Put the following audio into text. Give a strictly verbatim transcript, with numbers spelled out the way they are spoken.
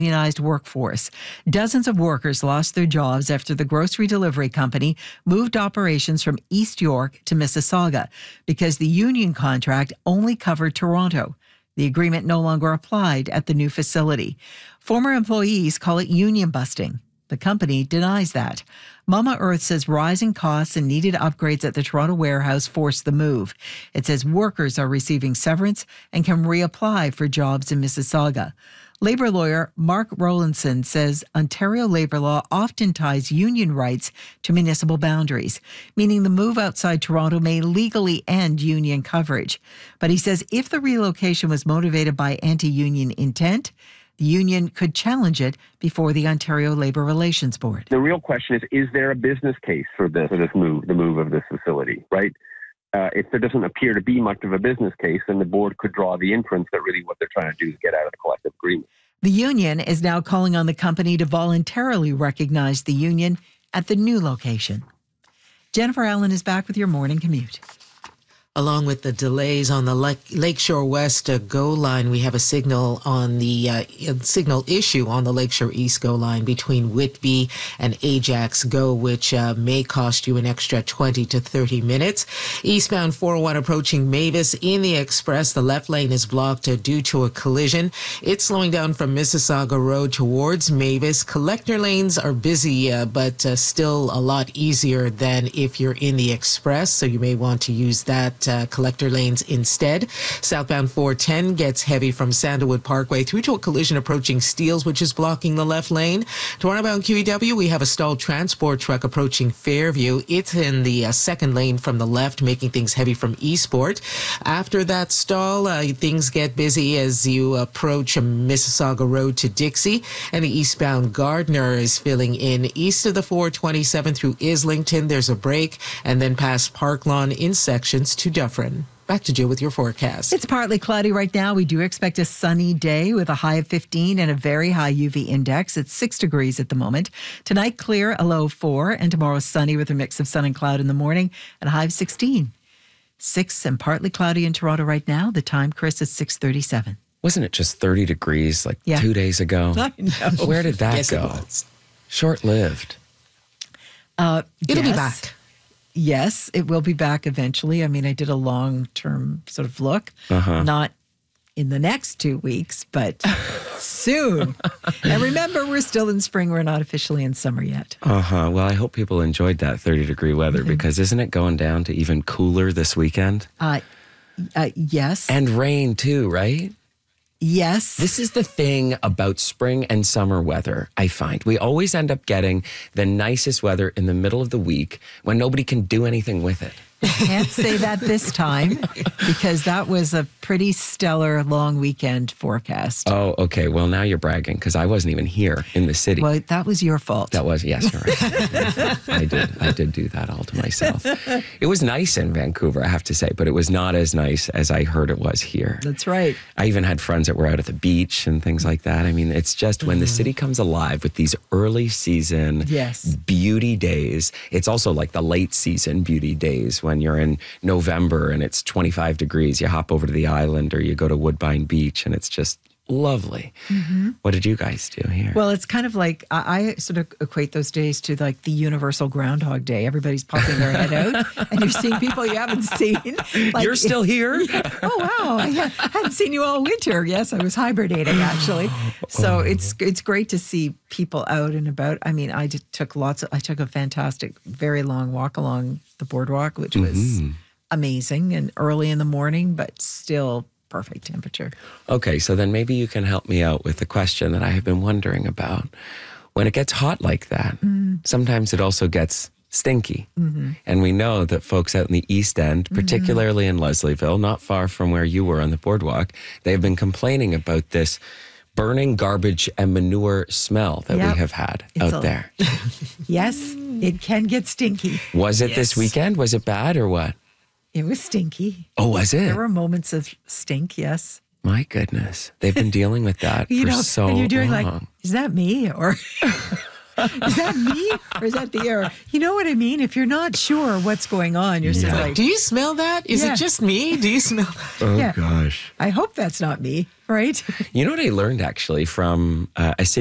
unionized workforce. Dozens of workers lost their jobs after the grocery delivery company moved operations from East York to Mississauga because the union contract only covered Toronto. The agreement no longer applied at the new facility. Former employees call it union busting. The company denies that. Mama Earth says rising costs and needed upgrades at the Toronto warehouse forced the move. It says workers are receiving severance and can reapply for jobs in Mississauga. Labour lawyer Mark Rowlandson says Ontario labour law often ties union rights to municipal boundaries, meaning the move outside Toronto may legally end union coverage. But he says if the relocation was motivated by anti-union intent, the union could challenge it before the Ontario Labour Relations Board. The real question is, is there a business case for this, for this move, the move of this facility, right? Uh, if there doesn't appear to be much of a business case, then the board could draw the inference that really what they're trying to do is get out of the collective agreement. The union is now calling on the company to voluntarily recognize the union at the new location. Jennifer Allen is back with your morning commute. Along with the delays on the Lakeshore West uh, GO line, we have a signal on the uh, signal issue on the Lakeshore East GO line between Whitby and Ajax GO, which uh, may cost you an extra twenty to thirty minutes. Eastbound four oh one approaching Mavis in the express. The left lane is blocked uh, due to a collision. It's slowing down from Mississauga Road towards Mavis. Collector lanes are busy, uh, but uh, still a lot easier than if you're in the express, so you may want to use that Uh, collector lanes instead. Southbound four ten gets heavy from Sandalwood Parkway through to a collision approaching Steeles, which is blocking the left lane. Toronto-bound Q E W, we have a stalled transport truck approaching Fairview. It's in the uh, second lane from the left, making things heavy from Eastport. After that stall, uh, things get busy as you approach Mississauga Road to Dixie, and the eastbound Gardner is filling in east of the four twenty-seven through Islington. There's a break, and then past Park Lawn in sections to Dufferin. Back to Jill with your forecast. It's partly cloudy right now. We do expect a sunny day with a high of fifteen and a very high U V index. It's six degrees at the moment. Tonight, clear, a low of four, and tomorrow sunny with a mix of sun and cloud in the morning and a high of sixteen. Six and partly cloudy in Toronto right now. The time, Chris, is six thirty-seven. Wasn't it just thirty degrees like yeah. two days ago? I know. Where did that yes, go? It was. Short-lived. Uh, It'll yes. be back. Yes, it will be back eventually. I mean, I did a long-term sort of look, uh-huh. not in the next two weeks, but soon. And remember, we're still in spring. We're not officially in summer yet. Uh-huh. Well, I hope people enjoyed that thirty-degree weather because isn't it going down to even cooler this weekend? Uh, uh, yes. And rain too, right? Yes. This is the thing about spring and summer weather, I find. We always end up getting the nicest weather in the middle of the week when nobody can do anything with it. Can't say that this time because that was a pretty stellar long weekend forecast. Oh, okay. Well, now you're bragging because I wasn't even here in the city. Well, that was your fault. That was, yes, you're right. I did. I did do that all to myself. It was nice in Vancouver, I have to say, but it was not as nice as I heard it was here. That's right. I even had friends that were out at the beach and things like that. I mean, it's just when mm-hmm. the city comes alive with these early season yes. beauty days. It's also like the late season beauty days when you're in November and it's twenty-five degrees. You hop over to the island or you go to Woodbine Beach and it's just lovely. Mm-hmm. What did you guys do here? Well, it's kind of like, I, I sort of equate those days to like the universal Groundhog Day. Everybody's popping their head out and you're seeing people you haven't seen. Like, you're still here? Oh, wow. I hadn't seen you all winter. Yes, I was hibernating actually. So oh. it's it's great to see people out and about. I mean, I just took lots of, I took a fantastic, very long walk along the boardwalk, which was mm-hmm. amazing and early in the morning, but still perfect temperature. Okay, so then maybe you can help me out with the question that I have been wondering about. When it gets hot like that, mm. sometimes it also gets stinky. Mm-hmm. And we know that folks out in the East End, particularly mm-hmm. in Leslieville, not far from where you were on the boardwalk, they've been complaining about this burning garbage and manure smell that yep. we have had it's out a, there. Yes, it can get stinky. Was it yes. this weekend? Was it bad or what? It was stinky. Oh, was it? There were moments of stink, yes. My goodness. They've been dealing with that you for know, so and you're doing long. Like, is that me? Or Is that me or is that the air? You know what I mean? If you're not sure what's going on, you're sort of like, Do you smell that? Is Yeah. it just me? Do you smell that? Oh, Yeah. gosh. I hope that's not me, right? You know what I learned actually from uh, a city